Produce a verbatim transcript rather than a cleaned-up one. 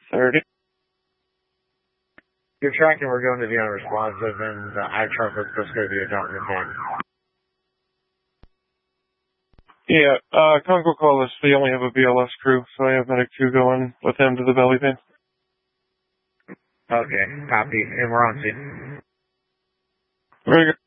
thirty. You're tracking, we're going to the unresponsive, and the I truck was supposed to go to the adult report. Yeah, uh, Congo call us. We only have a B L S crew, so I have Medic two going with him to the belly bin. Okay, copy, and we're on scene. Very good.